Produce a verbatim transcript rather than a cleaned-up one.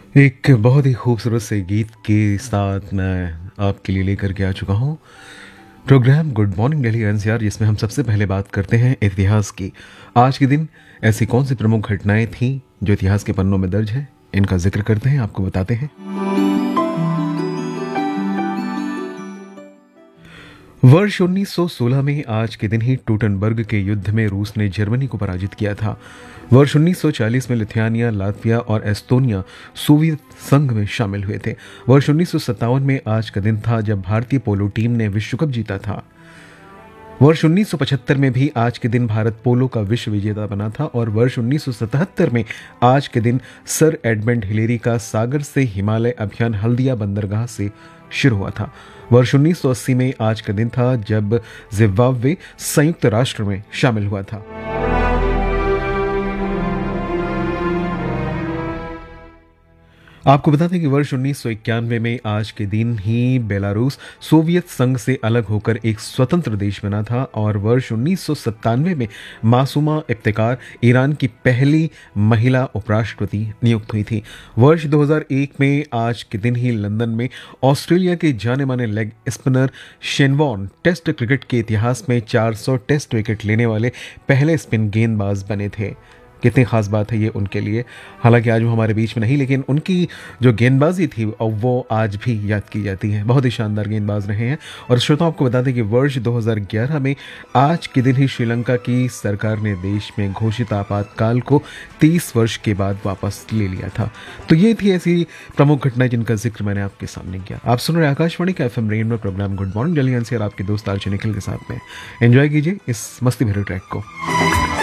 एक बहुत ही खूबसूरत से गीत के साथ मैं आपके लिए लेकर के आ चुका हूँ programme good morning Delhi NCR, जिसमें हम सबसे पहले बात करते हैं इतिहास की। आज के दिन ऐसी कौन सी प्रमुख घटनाएं थीं जो इतिहास के पन्नों में दर्ज है, इनका जिक्र करते हैं, आपको बताते हैं। वर्ष उन्नीस सौ सोलह में आज के दिन ही टूटनबर्ग के युद्ध में रूस ने जर्मनी को पराजित किया था। वर्ष उन्नीस सौ चालीस में लिथुआनिया, लातविया और एस्टोनिया सोवियत संघ में शामिल हुए थे। वर्ष उन्नीस सौ सत्तावन में आज का दिन था जब भारतीय पोलो टीम ने विश्व कप जीता था। वर्ष उन्नीस सौ पचहत्तर में भी आज के दिन भारत पोलो का विश्व विजेता बना था और वर्ष उन्नीस सौ सतहत्तर में आज के दिन सर एडमंड हिलेरी का सागर से हिमालय अभियान हल्दिया बंदरगाह से शुरू हुआ था। वर्ष उन्नीस सौ अस्सी में आज का दिन था जब जिम्बाब्वे संयुक्त राष्ट्र में शामिल हुआ था। आपको बता दें कि वर्ष उन्नीस सौ इक्यानवे में आज के दिन ही बेलारूस सोवियत संघ से अलग होकर एक स्वतंत्र देश बना था और वर्ष उन्नीस सौ सत्तानवे में मासूमा इफ्तिकार ईरान की पहली महिला उपराष्ट्रपति नियुक्त हुई थी। वर्ष दो हज़ार एक में आज के दिन ही लंदन में ऑस्ट्रेलिया के जाने माने leg spinner Shane Warne test cricket के इतिहास में चार सौ टेस्ट विकेट लेने वाले पहले स्पिन गेंदबाज बने थे। कितनी खास बात है ये उनके लिए। हालांकि आज वो हमारे बीच में नहीं, लेकिन उनकी जो गेंदबाजी थी वो आज भी याद की जाती है। बहुत ही शानदार गेंदबाज रहे हैं। और श्रोताओं, आपको बता दें कि वर्ष दो हज़ार ग्यारह में आज के दिन ही श्रीलंका की सरकार ने देश में घोषित आपातकाल को तीस वर्ष के बाद वापस ले लिया था। तो ये थी ऐसी प्रमुख घटनाएं जिनका जिक्र मैंने आपके सामने किया। आप सुन रहे आकाशवाणी का FM rainbow programme good morning Delhi NCR, आपके दोस्त आर्चर निखिल के साथ में। एंजॉय कीजिए इस मस्ती भरे ट्रैक को।